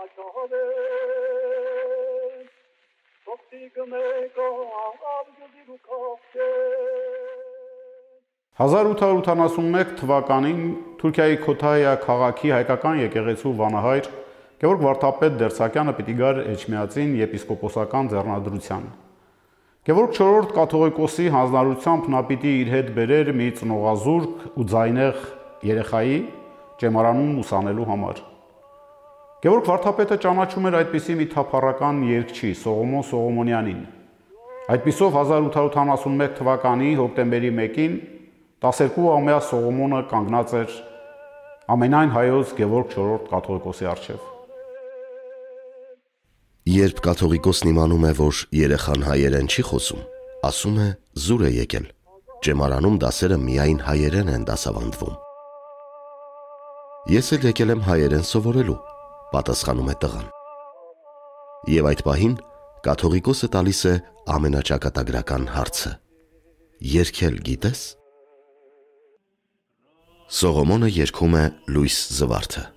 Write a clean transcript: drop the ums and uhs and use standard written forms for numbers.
«1881 թվականին Թուրքիայի Քոթայա քաղաքի հայկական եկեղեցու վանահայր Գևորգ Վարդապետ Դերձակյանը պիտի գար Էջմիածին եպիսկոպոսական ձեռնադրության։ Գևորգ IV կաթողիկոսի հանձնարարությամբ նա պիտի իր հետ բերեր մի ծնողազուրկ ու ձայնեղ երեխայի ճեմարանում ուսանելու համար։ Գևորգ Վարդապետը ճանաչում էր այդպիսի մի թափառական երգչի Սողոմոն Սողոմոնյանին։ Այդպիսով 1881 թվականի հոկտեմբերի 1-ին 12-ամյա Սողոմոնը կանգնած էր ամենայն հայոց Գևորգ IV կաթողիկոսի առջև։ Երբ կաթողիկոսն իմանում է, որ երեխան հայերեն չի խոսում, ասում է՝ զուր է եկել։ Ճեմարանում դասերը միայն հայերեն են դասավանդվում։ Ես էլ եկել եմ հայերեն սովորելու, պատասխանում է տղան։ Եվ այդ պահին կաթողիկոսը տալիս է ամենաճակատագրական հարցը. երգել գիտես։ Սողոմոնը երգում է Լույս Զվարթը։